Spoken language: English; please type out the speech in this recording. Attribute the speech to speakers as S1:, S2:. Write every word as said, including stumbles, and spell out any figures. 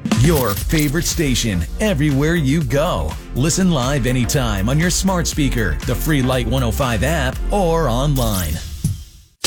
S1: Your favorite station everywhere you go. Listen live anytime on your smart speaker, the free Light one oh five app, or online.